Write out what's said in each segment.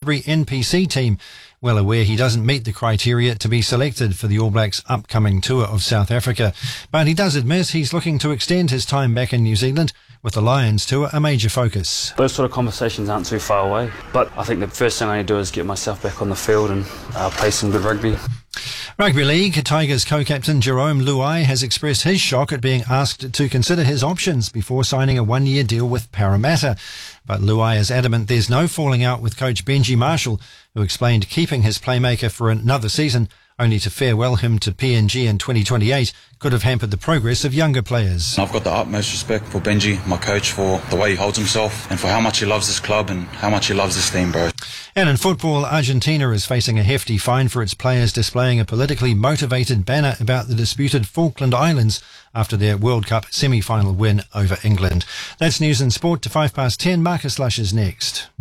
Canterbury NPC team, well aware he doesn't meet the criteria to be selected for the All Blacks' upcoming tour of South Africa. But he does admit he's looking to extend his time back in New Zealand, with the Lions tour a major focus. Those sort of conversations aren't too far away, but I think the first thing I need to do is get myself back on the field and play some good rugby. Rugby League, Tigers co-captain Jerome Luai has expressed his shock at being asked to consider his options before signing a one-year deal with Parramatta. But Luai is adamant there's no falling out with coach Benji Marshall, who explained keeping his playmaker for another season, only to farewell him to PNG in 2028, could have hampered the progress of younger players. I've got the utmost respect for Benji, my coach, for the way he holds himself and for how much he loves this club and how much he loves this team, bro. And in football, Argentina is facing a hefty fine for its players displaying a politically motivated banner about the disputed Falkland Islands after their World Cup semi-final win over England. That's news and sport to 10:05. Marcus Lush is next.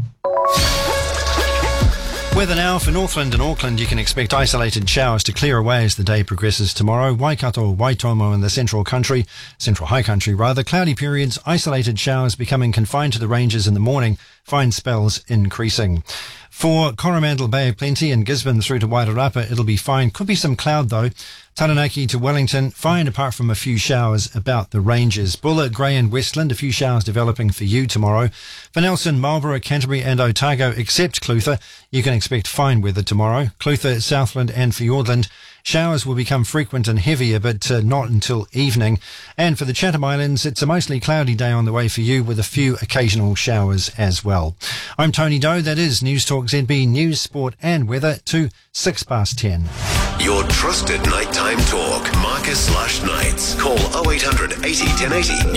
Weather now for Northland and Auckland. You can expect isolated showers to clear away as the day progresses tomorrow. Waikato, Waitomo and the Central High Country, cloudy periods, isolated showers becoming confined to the ranges in the morning, fine spells increasing. For Coromandel Bay of Plenty and Gisborne through to Wairarapa, it'll be fine. Could be some cloud though. Taranaki to Wellington, fine apart from a few showers about the ranges. Bulla, Grey and Westland, a few showers developing for you tomorrow. For Nelson, Marlborough, Canterbury and Otago, except Clutha, you can expect fine weather tomorrow. Clutha, Southland and Fiordland, showers will become frequent and heavier, but not until evening. And for the Chatham Islands, it's a mostly cloudy day on the way for you with a few occasional showers as well. I'm Tony Doe. That is News Talk ZB News, Sport and Weather to 10:06. Your trusted nighttime talk. Marcus Lush Nights. Call 0800 80 1080.